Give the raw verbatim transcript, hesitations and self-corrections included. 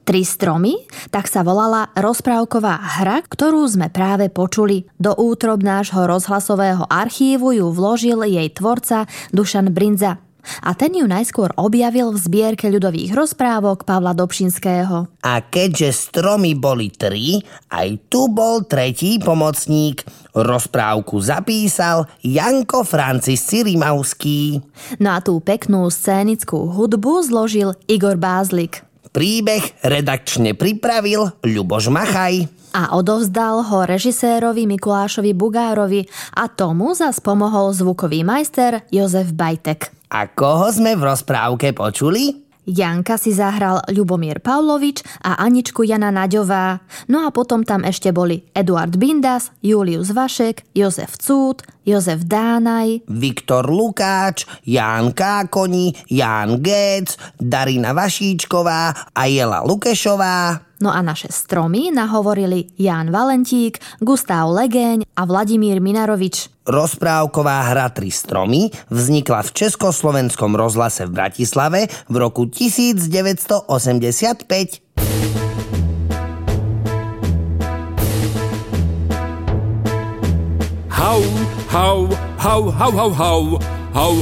Tri stromy? Tak sa volala rozprávková hra, ktorú sme práve počuli. Do útrob nášho rozhlasového archívu ju vložil jej tvorca Dušan Brindza. A ten ju najskôr objavil v zbierke ľudových rozprávok Pavla Dobšinského. A keďže stromy boli tri, aj tu bol tretí pomocník. Rozprávku zapísal Janko Francis Cirimauský. No a tú peknú scénickú hudbu zložil Igor Bázlik. Príbeh redakčne pripravil Ľuboš Machaj. A odovzdal ho režisérovi Mikulášovi Bugárovi a tomu zas pomohol zvukový majster Jozef Bajtek. A koho sme v rozprávke počuli? Janka si zahral Ľubomír Pavlovič a Aničku Jana Naďová. No a potom tam ešte boli Eduard Bindas, Julius Vašek, Jozef Cúd, Jozef Dánaj, Viktor Lukáč, Ján Kákoni, Ján Géc, Darina Vašíčková a Jela Lukešová. No a naše stromy nahovorili Ján Valentík, Gustav Legeň a Vladimír Minarovič. Rozprávková hra Tri stromy vznikla v Československom rozhlase v Bratislave v roku devätnásťstoosemdesiatpäť. Hau, hau, hau, hau, hau, hau, hau.